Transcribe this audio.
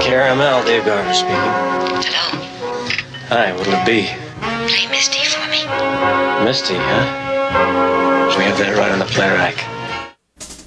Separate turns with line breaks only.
Caramel, Dave Garver speaking.
Hello.
Hi, what'll it be?
Play Misty for me.
Misty, huh? We have that right on the play rack.